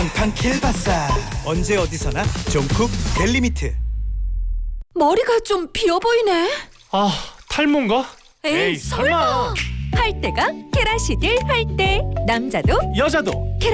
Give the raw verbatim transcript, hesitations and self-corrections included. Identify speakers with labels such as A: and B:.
A: 팡킬바사 언제 어디서나 종쿡 델리미트.
B: 머리가 좀 비어 보이네.
C: 아, 탈모인가?
B: 에이,
C: 에이, 설마.
B: 할 때가 케라시딜 할 때. 남자도
C: 여자도